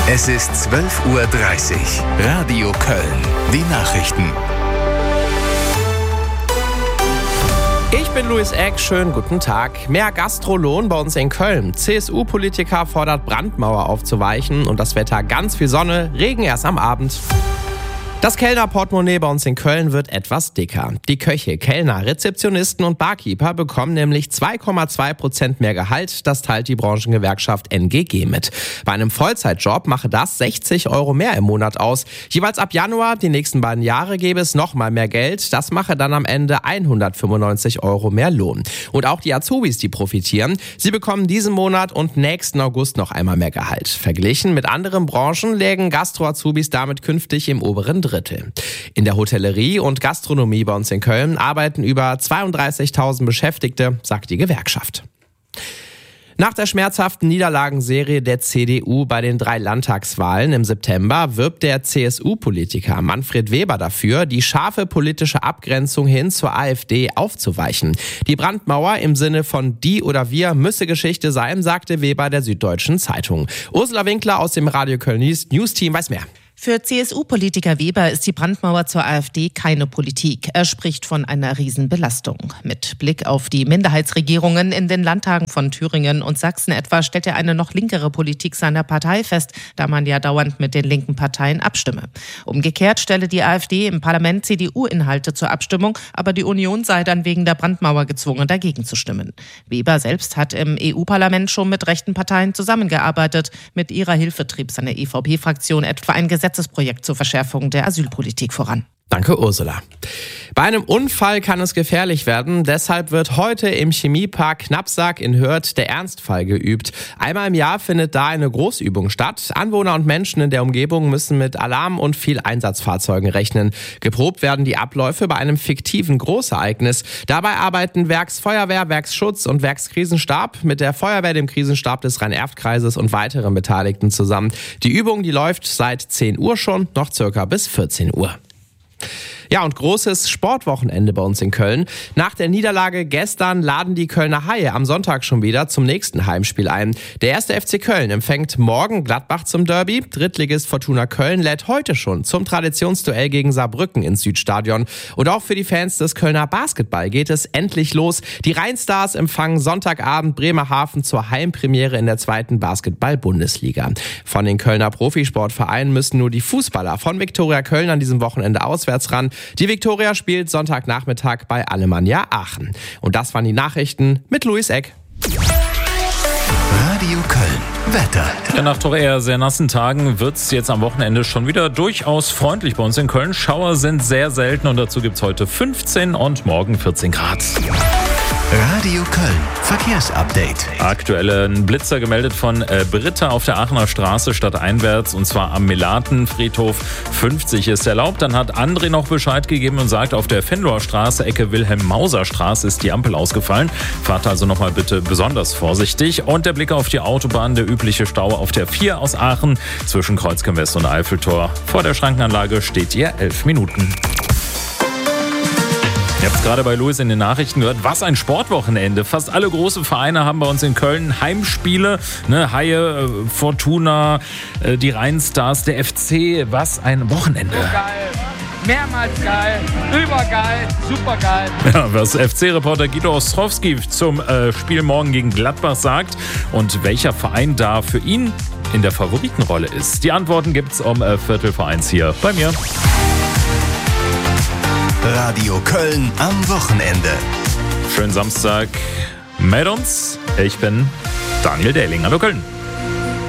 Es ist 12:30 Uhr. Radio Köln. Die Nachrichten. Ich bin Luis Eck, schönen guten Tag. Mehr Gastrolohn bei uns in Köln. CSU-Politiker fordert Brandmauer aufzuweichen und das Wetter ganz viel Sonne, Regen erst am Abend. Das Kellnerportemonnaie bei uns in Köln wird etwas dicker. Die Köche, Kellner, Rezeptionisten und Barkeeper bekommen nämlich 2,2% mehr Gehalt. Das teilt die Branchengewerkschaft NGG mit. Bei einem Vollzeitjob mache das 60 € mehr im Monat aus. Jeweils ab Januar, die nächsten beiden Jahre, gäbe es nochmal mehr Geld. Das mache dann am Ende 195 € mehr Lohn. Und auch die Azubis, die profitieren. Sie bekommen diesen Monat und nächsten August noch einmal mehr Gehalt. Verglichen mit anderen Branchen lägen Gastro-Azubis damit künftig im oberen Drittel. In der Hotellerie und Gastronomie bei uns in Köln arbeiten über 32.000 Beschäftigte, sagt die Gewerkschaft. Nach der schmerzhaften Niederlagenserie der CDU bei den 3 Landtagswahlen im September wirbt der CSU-Politiker Manfred Weber dafür, die scharfe politische Abgrenzung hin zur AfD aufzuweichen. Die Brandmauer im Sinne von die oder wir müsse Geschichte sein, sagte Weber der Süddeutschen Zeitung. Ursula Winkler aus dem Radio Köln News-Team weiß mehr. Für CSU-Politiker Weber ist die Brandmauer zur AfD keine Politik. Er spricht von einer Riesenbelastung. Mit Blick auf die Minderheitsregierungen in den Landtagen von Thüringen und Sachsen etwa stellt er eine noch linkere Politik seiner Partei fest, da man ja dauernd mit den linken Parteien abstimme. Umgekehrt stelle die AfD im Parlament CDU-Inhalte zur Abstimmung, aber die Union sei dann wegen der Brandmauer gezwungen, dagegen zu stimmen. Weber selbst hat im EU-Parlament schon mit rechten Parteien zusammengearbeitet. Mit ihrer Hilfe trieb seine EVP-Fraktion etwa ein Gesetzesprojekt zur Verschärfung der Asylpolitik voran. Danke, Ursula. Bei einem Unfall kann es gefährlich werden. Deshalb wird heute im Chemiepark Knapsack in Hürth der Ernstfall geübt. Einmal im Jahr findet da eine Großübung statt. Anwohner und Menschen in der Umgebung müssen mit Alarm und viel Einsatzfahrzeugen rechnen. Geprobt werden die Abläufe bei einem fiktiven Großereignis. Dabei arbeiten Werksfeuerwehr, Werksschutz und Werkskrisenstab mit der Feuerwehr, dem Krisenstab des Rhein-Erft-Kreises und weiteren Beteiligten zusammen. Die Übung, die läuft seit 10 Uhr schon, noch circa bis 14 Uhr. Ja, und großes Sportwochenende bei uns in Köln. Nach der Niederlage gestern laden die Kölner Haie am Sonntag schon wieder zum nächsten Heimspiel ein. Der 1. FC Köln empfängt morgen Gladbach zum Derby. Drittligist Fortuna Köln lädt heute schon zum Traditionsduell gegen Saarbrücken ins Südstadion. Und auch für die Fans des Kölner Basketball geht es endlich los. Die Rheinstars empfangen Sonntagabend Bremerhaven zur Heimpremiere in der 2. Basketball-Bundesliga. Von den Kölner Profisportvereinen müssen nur die Fußballer von Viktoria Köln an diesem Wochenende auswärts ran. Die Viktoria spielt Sonntagnachmittag bei Alemannia Aachen. Und das waren die Nachrichten mit Luis Eck. Radio Köln. Wetter. Ja, nach doch eher sehr nassen Tagen wird es jetzt am Wochenende schon wieder durchaus freundlich bei uns in Köln. Schauer sind sehr selten und dazu gibt es heute 15 und morgen 14 Grad. Radio Köln. Verkehrsupdate. Aktuellen Blitzer gemeldet von Britta auf der Aachener Straße stadteinwärts und zwar am Melatenfriedhof. 50 ist erlaubt. Dann hat André noch Bescheid gegeben und sagt, auf der Venloer Straße, Ecke Wilhelm-Mauser-Straße ist die Ampel ausgefallen. Fahrt also nochmal bitte besonders vorsichtig. Und der Blick auf die Autobahn, der übliche Stau auf der 4 aus Aachen zwischen Kreuzkirchen West und Eiffeltor. Vor der Schrankenanlage steht ihr 11 Minuten. Ihr habt es gerade bei Luis in den Nachrichten gehört, was ein Sportwochenende. Fast alle großen Vereine haben bei uns in Köln Heimspiele. Haie, Fortuna, die Rheinstars, der FC. Was ein Wochenende. So geil, mehrmals geil, übergeil, supergeil. Ja, was FC-Reporter Guido Ostrowski zum Spiel morgen gegen Gladbach sagt und welcher Verein da für ihn in der Favoritenrolle ist. Die Antworten gibt's um 1:15 hier bei mir. Radio Köln am Wochenende. Schönen Samstag mit uns. Ich bin Daniel Dehling. Hallo Köln.